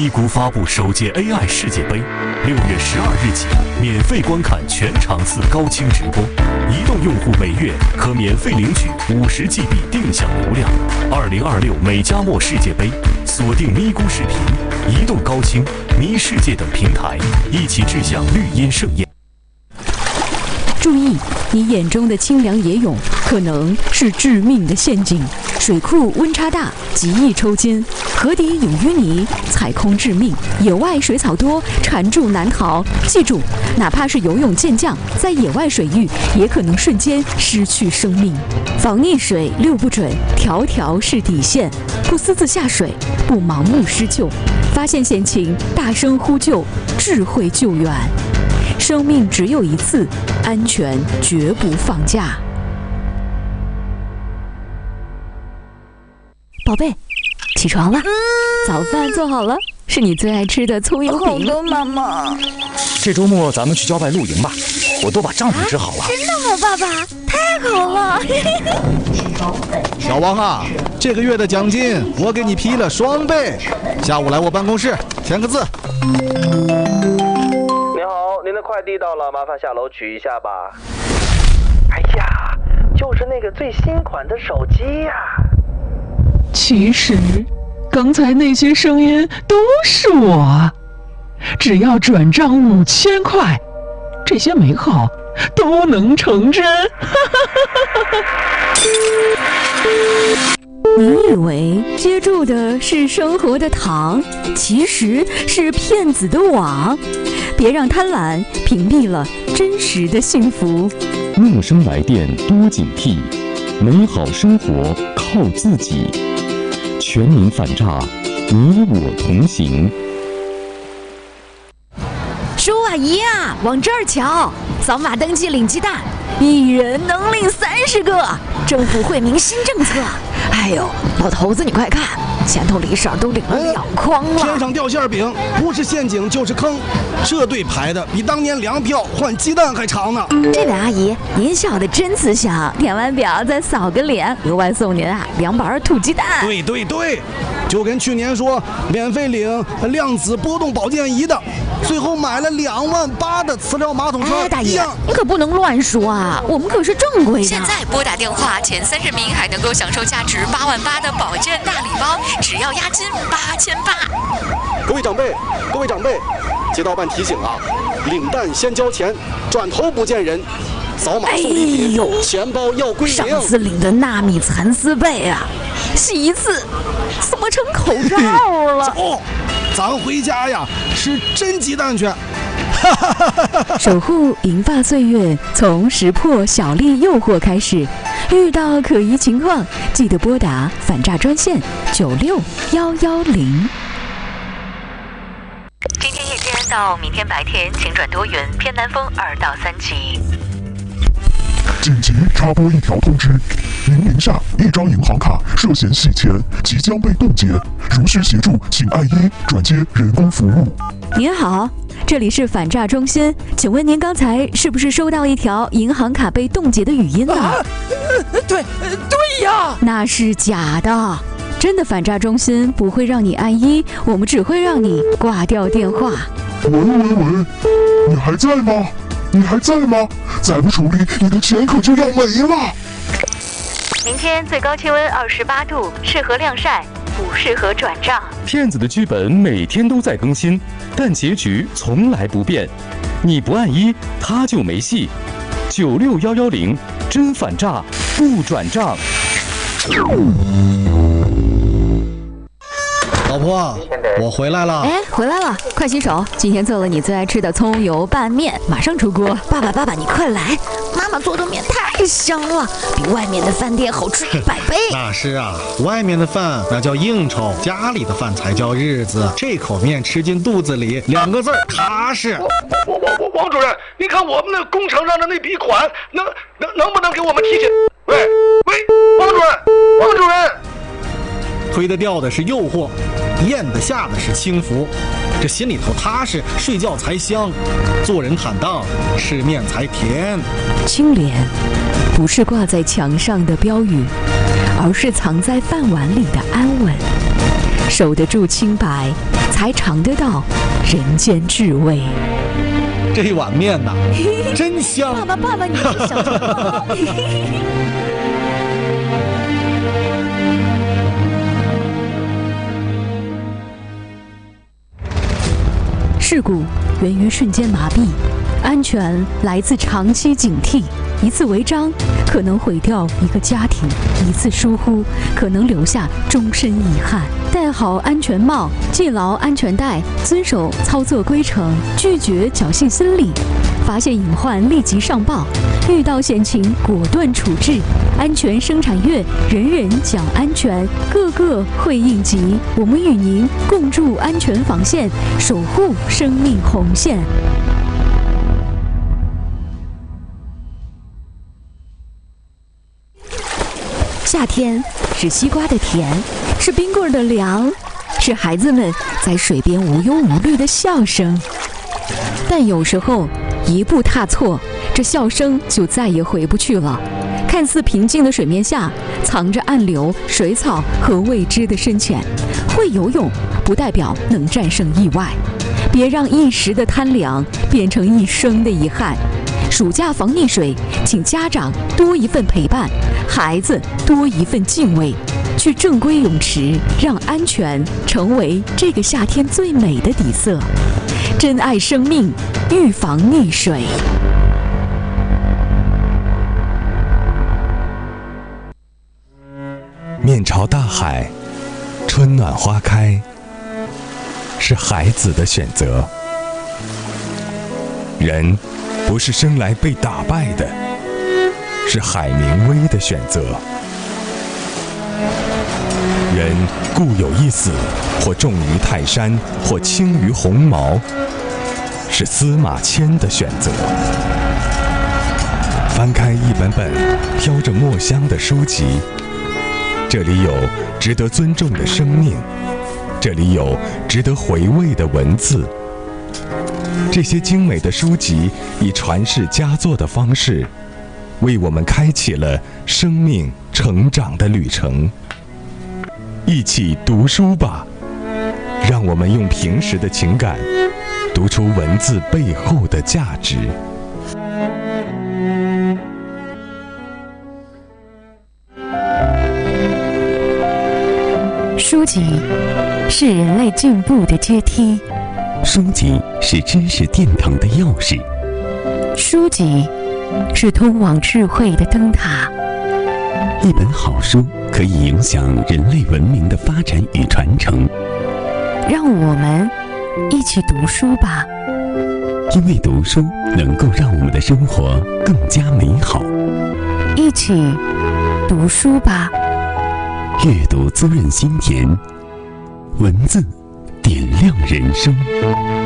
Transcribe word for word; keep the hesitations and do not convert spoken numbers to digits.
咪咕发布首届 A I 世界杯，六月十二日起免费观看全场次高清直播，移动用户每月可免费领取五十 G B 定向流量。二零二六美加墨世界杯，锁定咪咕视频、移动高清、咪世界等平台，一起志向绿茵盛宴。 注意，你眼中的清凉野泳可能是致命的陷阱。水库温差大，极易抽筋；河底有淤泥，踩空致命；野外水草多，缠住难逃。记住，哪怕是游泳健将，在野外水域也可能瞬间失去生命。防溺水六不准，条条是底线。不私自下水，不盲目施救，发现险情大声呼救，智慧救援。生命只有一次，安全绝不放假。宝贝，起床了，早饭做好了，是你最爱吃的葱油饼。 好的，妈妈。 这周末咱们去郊外露营吧，我都把帐篷支好了。 啊、真的吗，爸爸？太好了！ 小王啊，这个月的奖金我给你批了双倍，下午来我办公室签个字。 你好，您的快递到了，麻烦下楼取一下吧。哎呀，就是那个最新款的手机呀、啊。 其实，刚才那些声音都是我。只要转账五千块，这些美好都能成真。 你以为接住的是生活的糖，其实是骗子的网。别让贪婪屏蔽了真实的幸福。 陌生来电多警惕，美好生活靠自己。全民反诈，你我同行。 叔啊姨啊，往这儿瞧，扫码登记领鸡蛋，一人能领三十个，政府惠民新政策。哎呦，老头子你快看，前头李婶都领了两筐了。 天上掉馅饼，不是陷阱就是坑，这队排的比当年粮票换鸡蛋还长呢。 这位阿姨，您笑得真慈祥，填完表再扫个脸，额外送您啊两板土鸡蛋。 对对对，就跟去年说免费领量子波动保健仪的，最后买了两万八的磁疗马桶刷。 哎，大爷，你可不能乱说啊，我们可是正规的。 现在拨打电话前三十名还能够享受价值八万八的保健大礼包，只要押金八千八。 各位长辈，各位长辈，街道办提醒啊，领蛋先交钱，转头不见人。扫码送礼品，哎、钱包要归零。 上次领的纳米蚕丝被啊，洗一次怎么成口罩了？ 走，咱回家呀，吃真鸡蛋去。 守护银发岁月，从识破小利诱惑开始。遇到可疑情况，记得拨打反诈专线九六幺幺零。 今天夜间到明天白天，请转多云，偏南风二到三级。 紧急插播一条通知：您名下一张银行卡涉嫌洗钱，即将被冻结。如需协助，请按一转接人工服务。 您好，这里是反诈中心，请问您刚才是不是收到一条银行卡被冻结的语音呢？啊呃、对，呃、对呀， 那是假的。真的反诈中心不会让你按一，我们只会让你挂掉电话。 喂喂喂，你还在吗？你还在吗？再不处理，你的钱可就要没了。 明天最高气温二十八度，适合晾晒，不适合转账。 骗子的剧本每天都在更新，但结局从来不变。你不按一，他就没戏。九六幺幺零，真反诈不转账。 老婆，我回来了。 哎，回来了，快洗手。今天做了你最爱吃的葱油拌面，马上出锅。 爸爸，爸爸，你快来！妈妈做的面太香了，比外面的饭店好吃一百倍。 那是啊，外面的饭那叫应酬，家里的饭才叫日子。这口面吃进肚子里，两个字儿踏实。 我我我王主任，您看我们那工程上的那笔款，能能能不能给我们提前？喂喂，王主任，王主任。 推得掉的是诱惑，咽得下的是轻浮，这心里头踏实，睡觉才香，做人坦荡，吃面才甜。 清廉不是挂在墙上的标语，而是藏在饭碗里的安稳。 守得住清白，才尝得到人间至味。 这一碗面呐，真香！ 爸爸，爸爸，你是小猪吗？ 事故源于瞬间麻痹，安全来自长期警惕。一次违章可能毁掉一个家庭，一次疏忽可能留下终身遗憾。戴好安全帽，系牢安全带，遵守操作规程，拒绝侥幸心理。发现隐患立即上报，遇到险情果断处置。安全生产月，人人讲安全，个个会应急。我们与您共筑安全防线，守护生命红线。夏天是西瓜的甜，是冰棍的凉，是孩子们在水边无忧无虑的笑声。但有时候一步踏错，这笑声就再也回不去了。看似平静的水面下，藏着暗流、水草和未知的深浅。会游泳不代表能战胜意外，别让一时的贪凉变成一生的遗憾。暑假防溺水，请家长多一份陪伴，孩子多一份敬畏。去正规泳池，让安全成为这个夏天最美的底色。珍爱生命，预防溺水。 面朝大海，春暖花开，是孩子的选择。人不是生来被打败的，是海明威的选择。人固有一死，或重于泰山，或轻于鸿毛，是司马迁的选择。翻开一本本飘着墨香的书籍，这里有值得尊重的生命，这里有值得回味的文字。这些精美的书籍以传世佳作的方式，为我们开启了生命成长的旅程。一起读书吧，让我们用平时的情感读出文字背后的价值。 书籍是人类进步的阶梯， 书籍是知识殿堂的钥匙， 书籍是通往智慧的灯塔。 一本好书可以影响人类文明的发展与传承。 让我们一起读书吧， 因为读书能够让我们的生活更加美好。 一起读书吧， 阅读滋润心田，文字点亮人生。